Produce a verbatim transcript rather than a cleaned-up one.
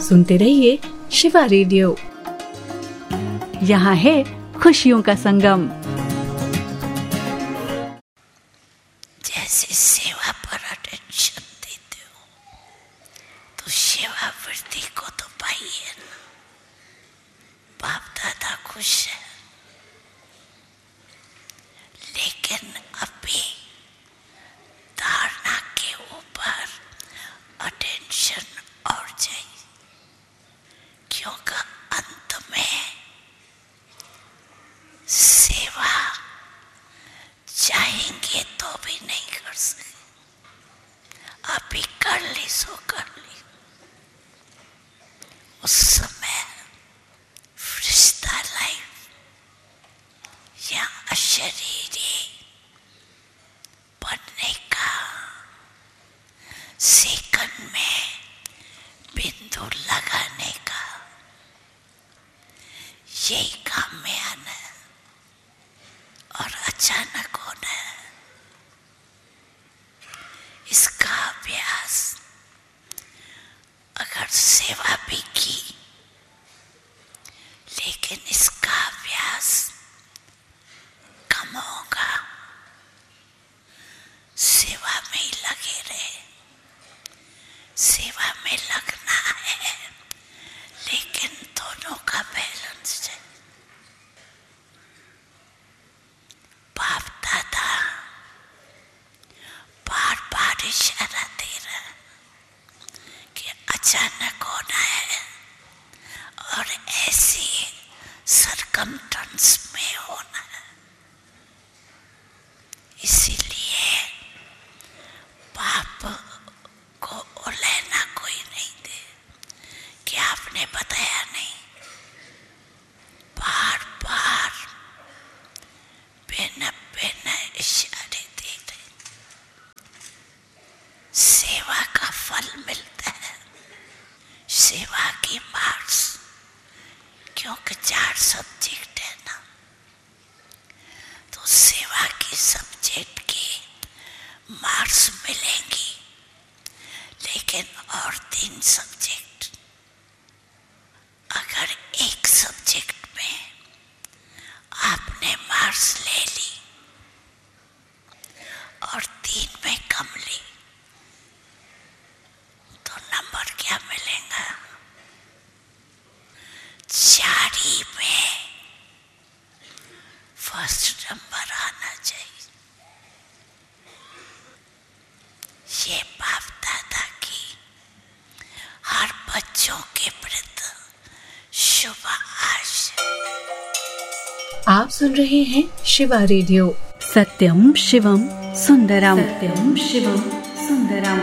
सुनते रहिए शिवा रेडियो। यहाँ है खुशियों का संगम। जैसे सेवा पर अटेंशन देते हो तो सेवा वृत्ति को तो पाइए ना। बाप दादा खुश है, लेकिन अभी धारणा के ऊपर अटेंशन और चाहिए, क्योंकि अंत में सेवा चाहेंगे तो भी नहीं कर सकते। अभी कर ली सो कर ली, उस समय रिश्ता लाइफ या अशरीरी बनने का, सेकंड में बिंदु लगाने का, यही काम में आना है और अचानक होना है। इसका अभ्यास अगर सेवा भी की, लेकिन इसका अभ्यास कम होगा। सेवा में ही लगे रहे, सेवा में लगना है, लेकिन दोनों का बैलेंस है। बाप दादा बार बार इशारा दे रहे हैं कि अचानक होना है और ऐसी सरकमस्टेंस में होना है। इसीलिए बाप को उलझना कोई नहीं दे कि आपने बताया नहीं। बार बार बिना बिना इशारे दे रहे। सेवा का फल मिलता है, सेवा की मार्क्स, क्योंकि चार सब्जेक्ट है ना, तो सेवा की सब्जेक्ट की मार्क्स मिलेंगी। लेकिन और तीन सब्जेक्ट, अगर एक सब्जेक्ट में आपने मार्क्स ले ली और तीन में कम ली, तो नंबर क्या मिलेगा? चार ही में फर्स्ट नंबर आना चाहिए। ये बाप दादा की हर बच्चों के प्रति शुभ आशा। आप सुन रहे हैं शिवा रेडियो। सत्यम शिवम सुंदरम। सत्यम शिवम सुंदरम।